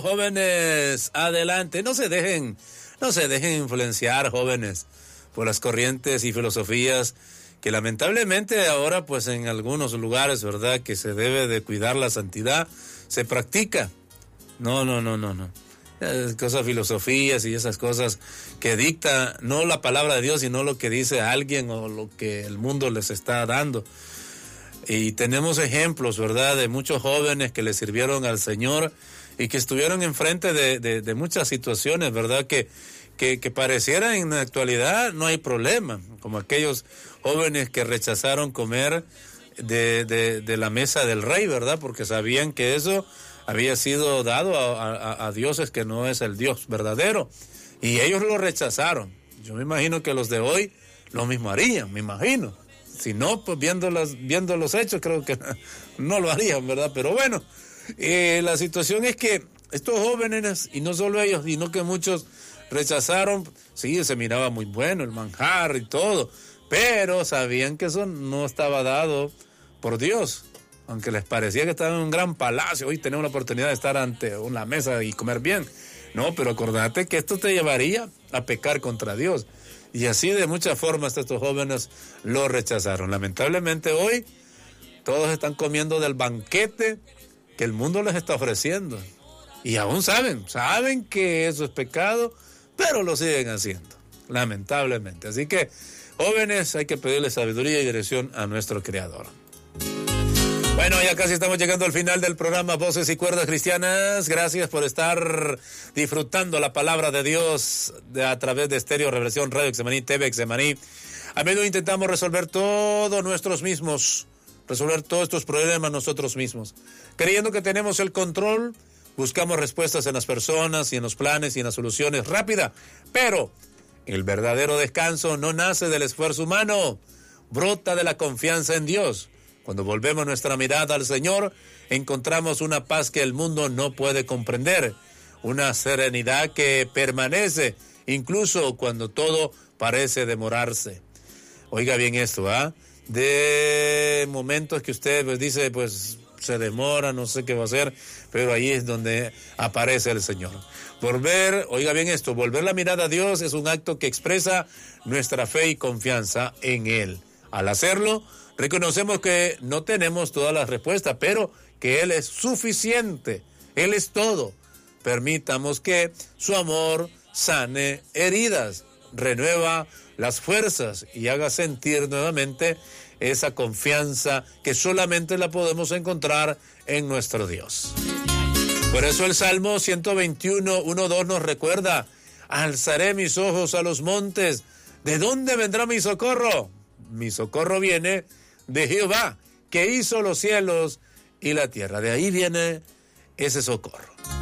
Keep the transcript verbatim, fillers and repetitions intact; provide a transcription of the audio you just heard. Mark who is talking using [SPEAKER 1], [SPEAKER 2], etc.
[SPEAKER 1] jóvenes, adelante. No se dejen, no se dejen influenciar, jóvenes, por las corrientes y filosofías que lamentablemente ahora, pues en algunos lugares, ¿verdad?, que se debe de cuidar la santidad, se practica. No, no, no, no, no. Cosas, filosofías y esas cosas que dicta no la palabra de Dios, sino lo que dice alguien o lo que el mundo les está dando. Y tenemos ejemplos, ¿verdad?, de muchos jóvenes que le sirvieron al Señor y que estuvieron enfrente de, de, de muchas situaciones, ¿verdad?, que, que, que pareciera en la actualidad no hay problema, como aquellos jóvenes que rechazaron comer de, de, de la mesa del rey, ¿verdad?, porque sabían que eso había sido dado a, a, a dioses que no es el Dios verdadero, y ellos lo rechazaron. Yo me imagino que los de hoy lo mismo harían, me imagino. Si no, pues viendo, las, viendo los hechos, creo que no lo harían, ¿verdad? Pero bueno, eh, la situación es que estos jóvenes, y no solo ellos, sino que muchos rechazaron. Sí, se miraba muy bueno el manjar y todo, pero sabían que eso no estaba dado por Dios. Aunque les parecía que estaban en un gran palacio, hoy tenemos la oportunidad de estar ante una mesa y comer bien. No, pero acordate que esto te llevaría a pecar contra Dios. Y así de muchas formas estos jóvenes lo rechazaron. Lamentablemente hoy todos están comiendo del banquete que el mundo les está ofreciendo. Y aún saben, saben que eso es pecado, pero lo siguen haciendo, lamentablemente. Así que, jóvenes, hay que pedirle sabiduría y dirección a nuestro Creador. Bueno, ya casi estamos llegando al final del programa Voces y Cuerdas Cristianas. Gracias por estar disfrutando la palabra de Dios de, a través de Estéreo Revelación, Radio Exemaní, T V Exemaní. A menudo intentamos resolver todos nuestros mismos, resolver todos estos problemas nosotros mismos. Creyendo que tenemos el control, buscamos respuestas en las personas y en los planes y en las soluciones rápidas. Pero el verdadero descanso no nace del esfuerzo humano, brota de la confianza en Dios. Cuando volvemos nuestra mirada al Señor, encontramos una paz que el mundo no puede comprender, una serenidad que permanece incluso cuando todo parece demorarse. Oiga bien esto, ¿ah? ¿eh? De momentos que usted pues, dice, pues se demora, no sé qué va a hacer, pero ahí es donde aparece el Señor. Volver, oiga bien esto, volver la mirada a Dios es un acto que expresa nuestra fe y confianza en Él. Al hacerlo, reconocemos que no tenemos todas las respuestas, pero que Él es suficiente, Él es todo. Permitamos que su amor sane heridas, renueva las fuerzas y haga sentir nuevamente esa confianza que solamente la podemos encontrar en nuestro Dios. Por eso el Salmo ciento veintiuno, uno, dos nos recuerda: alzaré mis ojos a los montes, ¿de dónde vendrá mi socorro? Mi socorro viene de Jehová, que hizo los cielos y la tierra. De ahí viene ese socorro.